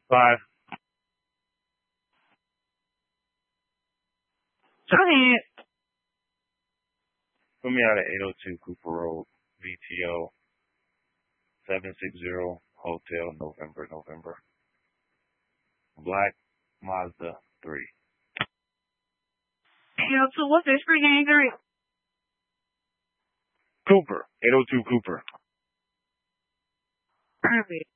5. Johnny. Put me out at 802 Cooper Road, VTO 760 Hotel November. Black Mazda 3. 802, what's the street name, Gary? Cooper. 802 Cooper. Perfect.